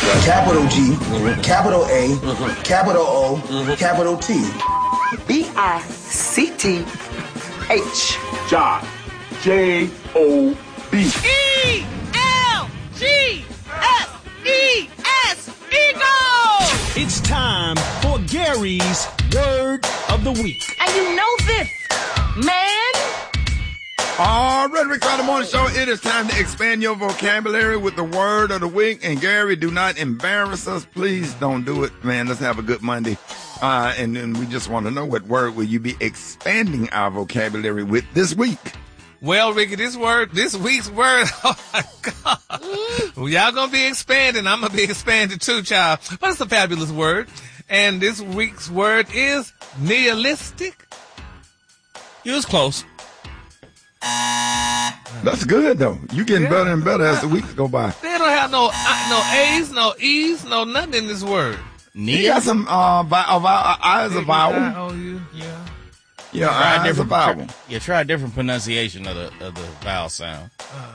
capital G, capital A, capital O, capital T. B-I-C-T-H. Job. J-O-B. E-L-G-S-E-S. Eagle! It's time for Gary's Word of the Week. And you know this, man. All right, Rick Carter Morning Show. It is time to expand your vocabulary with the Word of the Week. And Gary, do not embarrass us. Please don't do it, man. Let's have a good Monday. And then we just want to know, what word will you be expanding our vocabulary with this week? Well, Ricky, this week's word, oh my God. Well, y'all gonna be expanding. I'm gonna be expanded too, child. But it's a fabulous word. And this week's word is nihilistic. You was close. That's good, though. You getting better and better as the weeks go by. They don't have no A's, no E's, no nothing in this word. You got some I is a vowel. I-O-U, yeah. Yeah, I is a vowel. Try a different pronunciation of the vowel sound.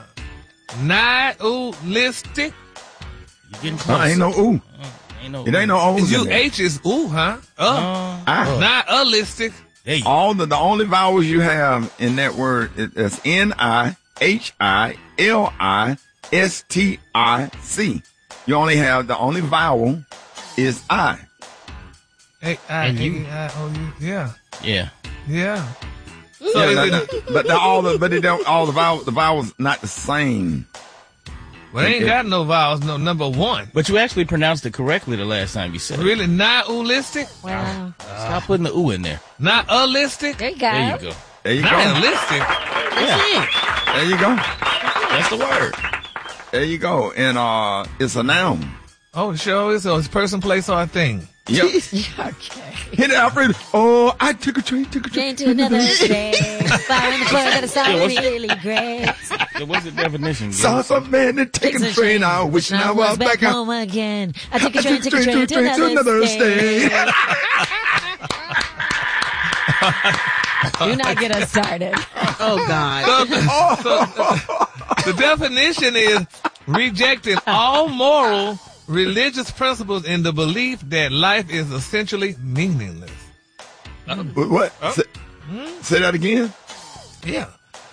Nihilistic. You getting close. Ain't no ooh. It ain't no O's in there. H is ooh, huh? Nihilistic. The only vowels you have in that word is N-I-H-I-L-I-S-T-I-C. You only have, the only vowel is I. A-I-O-U, yeah. Yeah. Yeah. But all the vowels not the same. Well, they ain't got no vowels, no number one. But you actually pronounced it correctly the last time you said it. Really? Nihilistic? Wow. Stop putting the ooh in there. Nihilistic? There you go. There you go. There you go. Nihilistic? Yeah. There you go. That's the word. There you go. And it's a noun. Oh, the show is a person, place, or a thing. Yep. Okay. Hit it, Alfred. Oh, I took a train. Train to another state. Find the club that sounds really great. So what's the definition? Saw some man that taking a train. I wish I was back home again. I took a train to another state. Do not get us started. Oh, God. The definition is rejecting all moral, religious principles in the belief that life is essentially meaningless. What? Say that again? Yeah.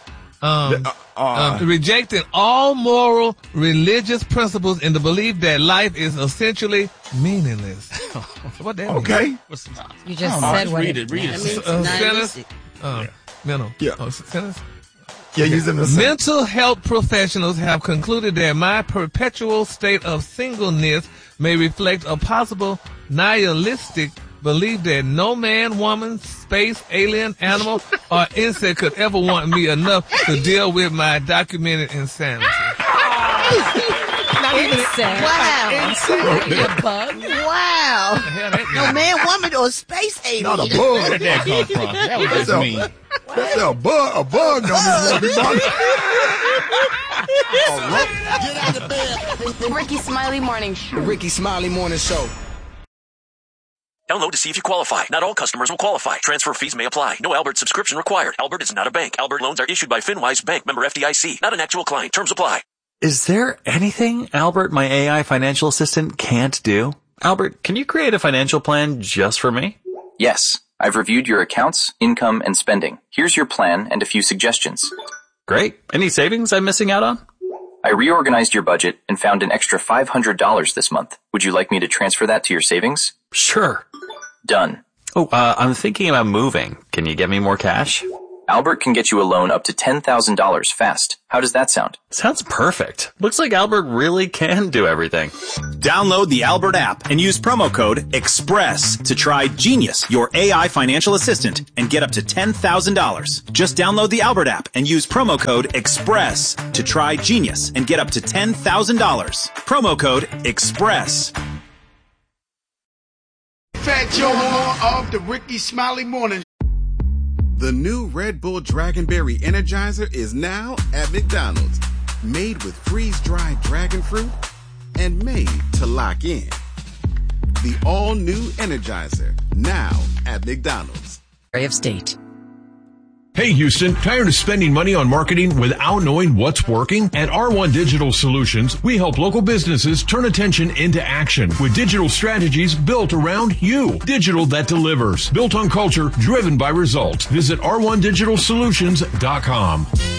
Rejecting all moral, religious principles in the belief that life is essentially meaningless. What that mean? Okay. You just said what read it. Sentence? Mental. Yeah. Sentence? Yeah, using the same. Mental health professionals have concluded that my perpetual state of singleness may reflect a possible nihilistic belief that no man, woman, space, alien, animal, or insect could ever want me enough to deal with my documented insanity. Insect. Wow. A bug. Wow. No man, woman, or space alien. Not a bug. Where did that come from? That was just mean. That's a bug. A bug don't just want to be bothered. Get out of bed. The Ricky Smiley Morning Show. The Ricky Smiley Morning Show. Download to see if you qualify. Not all customers will qualify. Transfer fees may apply. No Albert subscription required. Albert is not a bank. Albert loans are issued by FinWise Bank, member FDIC. Not an actual client. Terms apply. Is there anything Albert, my AI financial assistant, can't do? Albert, can you create a financial plan just for me? Yes. I've reviewed your accounts, income, and spending. Here's your plan and a few suggestions. Great. Any savings I'm missing out on? I reorganized your budget and found an extra $500 this month. Would you like me to transfer that to your savings? Sure. Done. Oh, I'm thinking about moving. Can you get me more cash? Albert can get you a loan up to $10,000 fast. How does that sound? Sounds perfect. Looks like Albert really can do everything. Download the Albert app and use promo code EXPRESS to try Genius, your AI financial assistant, and get up to $10,000. Just download the Albert app and use promo code EXPRESS to try Genius and get up to $10,000. Promo code EXPRESS. Fat Joe Moore of the Ricky Smiley Morning. The new Red Bull Dragonberry Energizer is now at McDonald's. Made with freeze-dried dragon fruit and made to lock in. The all-new Energizer, now at McDonald's. Secretary of State. Hey Houston, tired of spending money on marketing without knowing what's working? At R1 Digital Solutions, we help local businesses turn attention into action with digital strategies built around you. Digital that delivers. Built on culture, driven by results. Visit R1DigitalSolutions.com.